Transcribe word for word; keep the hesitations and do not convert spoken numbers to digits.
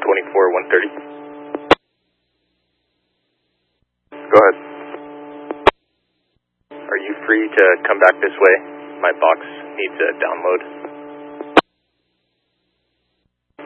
twenty-four, one thirty. Go ahead. Are you free to come back this way? My box needs a download.